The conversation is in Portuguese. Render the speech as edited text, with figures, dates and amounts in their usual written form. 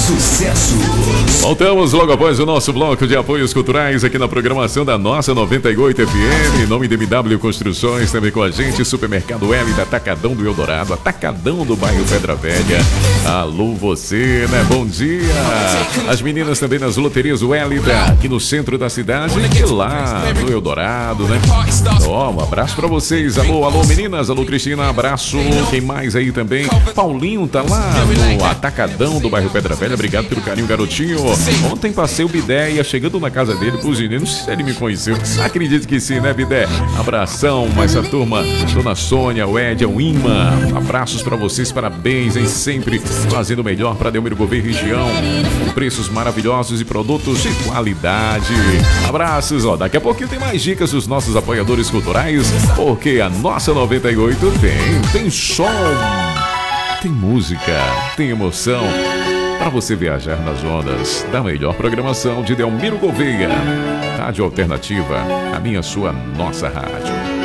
Sucessos. Voltamos logo após o nosso bloco de apoios culturais aqui na programação da nossa 98 FM. Em nome de MW Construções, também com a gente, Supermercado L da Atacadão do Eldorado, Atacadão do bairro Pedra Velha. Alô você, né? Bom dia. As meninas também nas loterias Wélida, aqui no centro da cidade e lá no Eldorado, né? Um abraço pra vocês. Alô, alô meninas, alô Cristina, abraço. Quem mais aí também? Paulinho tá lá no Atacadão do bairro Pedra Velha. Obrigado pelo carinho, garotinho. Ontem passei o Bidé, ia chegando na casa dele pros meninos. Não sei se ele me conheceu. Acredito que sim, né, Bidé? Abração, essa turma, Dona Sônia, o Ed, o Ima. Abraços pra vocês, parabéns, hein? Sempre fazendo o melhor pra Delmiro Gouveia e região. Com preços maravilhosos e produtos de qualidade. Abraços, ó. Daqui a pouquinho tem mais dicas dos nossos apoiadores culturais, porque a nossa 98 tem som, tem música, tem emoção. Para você viajar nas ondas da melhor programação de Delmiro Gouveia. Rádio Alternativa, a minha, sua, nossa rádio.